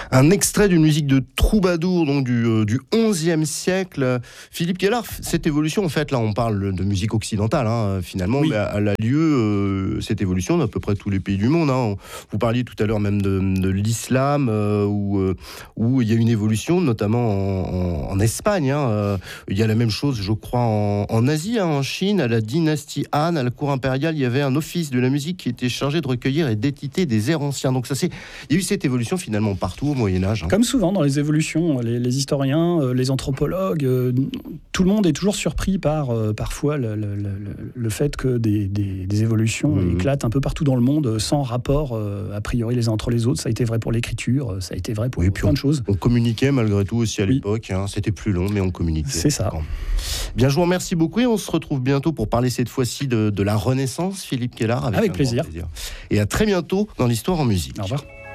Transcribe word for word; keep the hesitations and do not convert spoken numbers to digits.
Un extrait d'une musique de troubadour, donc du, euh, du onzième siècle. Philippe Keller, cette évolution, en fait, là on parle de musique occidentale, hein, finalement, Oui. mais elle a lieu, euh, cette évolution, dans à peu près tous les pays du monde. Hein. Vous parliez tout à l'heure même de, de l'islam, euh, où, euh, où il y a une évolution, notamment en, en, en Espagne. Hein. Euh, il y a la même chose, je crois, en, en Asie, hein, en Chine, à la dynastie Han, à la cour impériale, il y avait un office de la musique qui était chargé de recueillir et d'éditer des airs anciens. Donc ça, c'est, il y a eu cette évolution finalement partout au Moyen-Âge. Hein. Comme souvent dans les évolutions, les, les historiens, euh, les anthropologues, euh, tout le monde est toujours surpris par euh, parfois le, le, le, le fait que des, des, des évolutions mmh. éclatent un peu partout dans le monde sans rapport euh, a priori les uns entre les autres. Ça a été vrai pour l'écriture, ça a été vrai pour oui, plein on, de choses. On communiquait malgré tout aussi à l'époque. Oui. Hein. C'était plus long, mais on communiquait. C'est ça. Bon. Bien, je vous remercie beaucoup et on se retrouve bientôt pour parler cette fois-ci de, de la Renaissance, Philippe Keller. Avec, avec plaisir. plaisir. Et à très bientôt dans l'Histoire en musique. Au revoir.